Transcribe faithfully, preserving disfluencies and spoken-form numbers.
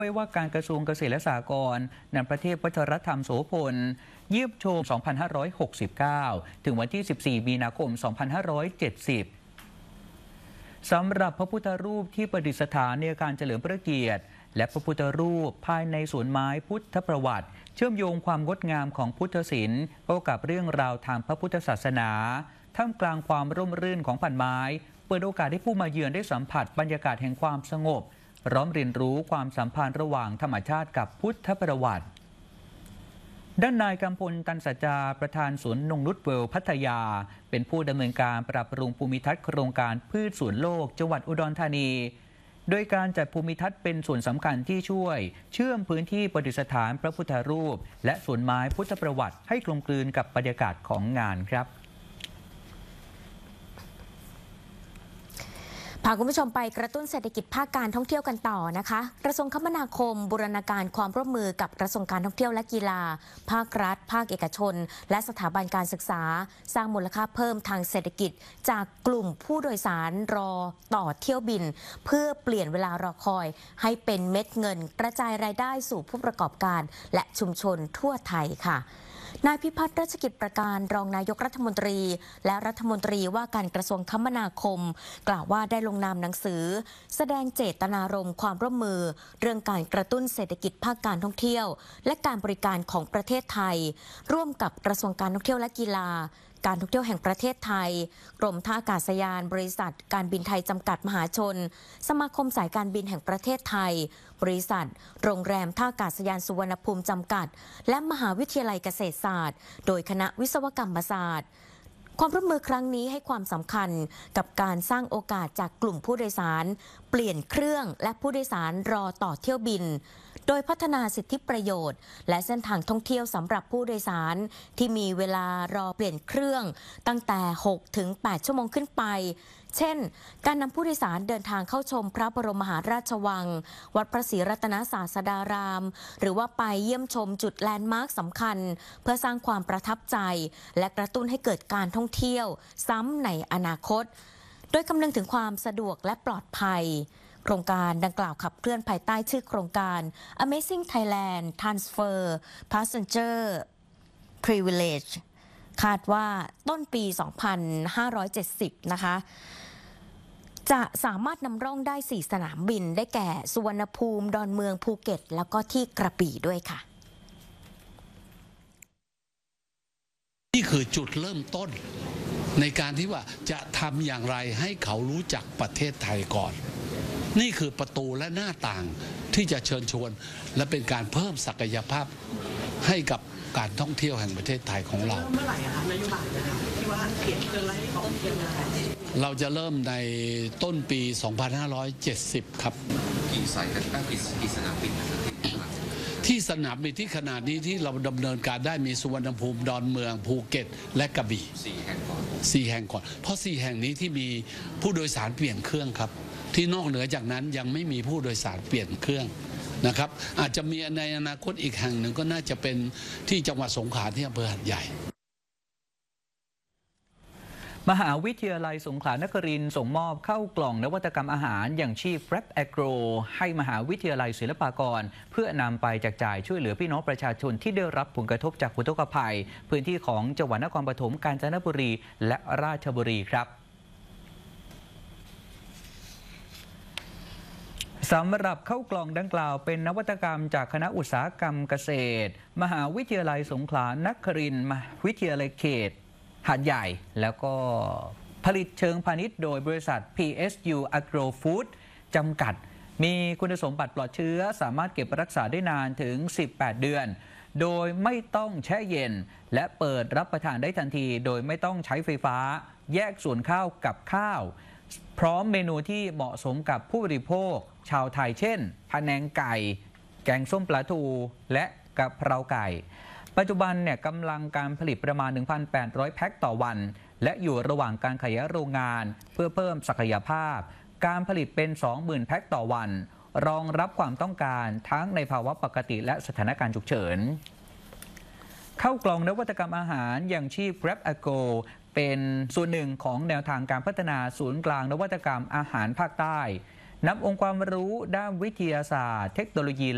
ไม่ว่าการกระทรวงเกษตรและสหกรณ์นำประเทศวัชรธรรมโสพลเยี่ยมชม สองพันห้าร้อยหกสิบเก้า ถึงวันที่ สิบสี่ มีนาคม สองพันห้าร้อยเจ็ดสิบ สำหรับพระพุทธรูปที่ประดิษฐานในอาคารเฉลิมพระเกียรติและพระพุทธรูปภายในสวนไม้พุทธประวัติเชื่อมโยงความงดงามของพุทธศิลป์เข้ากับเรื่องราวทางพระพุทธศาสนาท่ามกลางความร่มรื่นของพันไม้เปิดโอกาสให้ผู้มาเยือนได้สัมผัสบรรยากาศแห่งความสงบพร้อมเรียนรู้ความสัมพันธ์ระหว่างธรรมชาติกับพุทธประวัติด้านนายกำพลตันสัจจาประธานสวนนงนุชเวิลด์พัทยาเป็นผู้ดำเนินการปรับปรุงภูมิทัศน์โครงการพืชสวนโลกจังหวัดอุดรธานีโดยการจัดภูมิทัศน์เป็นส่วนสำคัญที่ช่วยเชื่อมพื้นที่ประดิษฐานพระพุทธรูปและสวนไม้พุทธประวัติให้กลมกลืนกับบรรยากาศของงานครับพาคุณผู้ชมไปกระตุ้นเศรษฐกิจภาคการท่องเที่ยวกันต่อนะคะกระทรวงคมนาคมบูรณาการความร่วมมือกับกระทรวงการท่องเที่ยวและกีฬาภาครัฐภาคเอกชนและสถาบันการศึกษาสร้างมูลค่าเพิ่มทางเศรษฐกิจจากกลุ่มผู้โดยสารรอต่อเที่ยวบินเพื่อเปลี่ยนเวลารอคอยให้เป็นเม็ดเงินกระจายรายได้สู่ผู้ประกอบการและชุมชนทั่วไทยค่ะนายพิพัฒน์รัชกิจประการรองนายกรัฐมนตรีและรัฐมนตรีว่าการกระทรวงคมนาคมกล่าวว่าได้ลงนามหนังสือแสดงเจตนารมณ์ความร่วมมือเรื่องการกระตุ้นเศรษฐกิจภาคการท่องเที่ยวและการบริการของประเทศไทยร่วมกับกระทรวงการท่องเที่ยวและกีฬาการท่องเที่ยวแห่งประเทศไทยกรมท่าอากาศยานบริษัทการบินไทยจำกัดมหาชนสมาคมสายการบินแห่งประเทศไทยบริษัทโรงแรมท่าอากาศยานสุวรรณภูมิจำกัดและมหาวิทยาลัยเกษตรศาสตร์โดยคณะวิศวกรรมศาสตร์ความร่วมมือครั้งนี้ให้ความสำคัญกับการสร้างโอกาสจากกลุ่มผู้โดยสารเปลี่ยนเครื่องและผู้โดยสารรอต่อเที่ยวบินโดยพัฒนาสิทธิประโยชน์และเส้นทางท่องเที่ยวสำหรับผู้โดยสารที่มีเวลารอเปลี่ยนเครื่องตั้งแต่ หกถึงแปด ชั่วโมงขึ้นไปเช่นการนำผู้โดยสารเดินทางเข้าชมพระบรมมหาราชวังวัดพระศรีรัตนศาสดารามหรือว่าไปเยี่ยมชมจุดแลนด์มาร์คสำคัญเพื่อสร้างความประทับใจและกระตุ้นให้เกิดการท่องเที่ยวซ้ำในอนาคตโดยคำนึงถึงความสะดวกและปลอดภัยโครงการดังกล่าวขับเคลื่อนภายใต้ชื่อโครงการ Amazing Thailand Transfer Passenger Privilege คาดว่าต้นปี สองพันห้าร้อยเจ็ดสิบ นะคะจะสามารถนำร่องได้สี่สนามบินได้แก่สุวรรณภูมิดอนเมืองภูเก็ตแล้วก็ที่กระบี่ด้วยค่ะนี่คือจุดเริ่มต้นในการที่ว่าจะทำอย่างไรให้เขารู้จักประเทศไทยก่อนนี่คือประตูและหน้าต่างที่จะเชิญชวนและเป็นการเพิ่มศักยภาพให้กับการท่องเที่ยวแห่งประเทศไทยของเราเมื่อไหร่ครับนโยบายนะครับที่ว่าเปลี่ยนเครื่องแล้วให้เขาเที่ยวได้เราจะเริ่มในต้นปี สองพันห้าร้อยเจ็ดสิบ ครับกี่สายการบินกี่สนามบินที่สนามบินที่ขนาดนี้ที่เราดำเนินการได้มีสุวรรณภูมิดอนเมืองภูเก็ตและกระบี่สี่แห่งก่อนสี่แห่งก่อนเพราะสี่แห่งนี้ที่มีผู้โดยสารเปลี่ยนเครื่องครับที่นอกเหนือจากนั้นยังไม่มีผู้โดยสารเปลี่ยนเครื่องนะครับอาจจะมีในอนาคตอีกแห่งหนึ่งก็น่าจะเป็นที่จังหวัดสงขลาที่อำเภอหาดใหญ่มหาวิทยาลัยสงขลานครินทร์ส่งมอบเข้ากล่องนวัตกรรมอาหารอย่างชีพ Wrap Agro ให้มหาวิทยาลัยศิลปากรเพื่อนำไปแจกจ่ายช่วยเหลือพี่น้องประชาชนที่ได้รับผลกระทบจากอุทกภัยพื้นที่ของจังหวัดนครปฐมกาญจนบุรีและราชบุรีครับสำหรับข้าวกล่องดังกล่าวเป็นนวัตกรรมจากคณะอุตสาหกรรมเกษตรมหาวิทยาลัยสงขลานครินทร์มหาวิทยาลัยเขตหาดใหญ่แล้วก็ผลิตเชิงพาณิชย์โดยบริษัท พี เอส ยู Agro Food จำกัดมีคุณสมบัติปลอดเชื้อสามารถเก็บรักษาได้นานถึงสิบแปดเดือนโดยไม่ต้องแช่เย็นและเปิดรับประทานได้ทันทีโดยไม่ต้องใช้ไฟฟ้าแยกส่วนข้าวกับข้าวพร้อมเมนูที่เหมาะสมกับผู้บริโภคชาวไทยเช่นพะแนงไก่แกงส้มปลาทูและกะเพราไก่ปัจจุบันเนี่ยกำลังการผลิตประมาณ หนึ่งพันแปดร้อย แพ็คต่อวันและอยู่ระหว่างการขยายโรงงานเพื่อเพิ่มศักยภาพการผลิตเป็น สองหมื่น แพ็คต่อวันรองรับความต้องการทั้งในภาวะปกติและสถานการณ์ฉุกเฉินเข้ากล่องนวัตกรรมอาหารอย่างชีพ Wrap Agro เป็นส่วนหนึ่งของแนวทางการพัฒนาศูนย์กลางนวัตกรรมอาหารภาคใต้นำองค์ความรู้ด้านวิทยาศาสตร์เทคโนโลยี